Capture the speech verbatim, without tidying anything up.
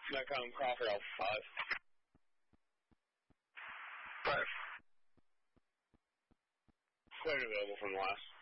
Metcom Crawford Alpha five. Five. Quite available from the last.